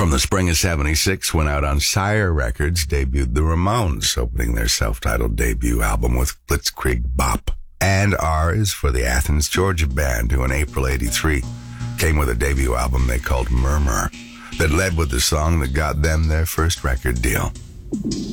From the spring of 76, went out on Sire Records, debuted the Ramones, opening their self-titled debut album with Blitzkrieg Bop. And R is for the Athens, Georgia band, who in April 83 came with a debut album they called Murmur, that led with the song that got them their first record deal.